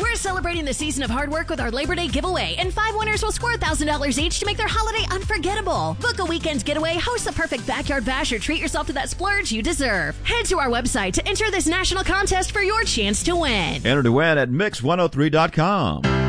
We're celebrating the season of hard work with our Labor Day giveaway, and 5 winners will score $1,000 each to make their holiday unforgettable. Book a weekend getaway, host the perfect backyard bash, or treat yourself to that splurge you deserve. Head to our website to enter this national contest for your chance to win. Enter to win at Mix103.com.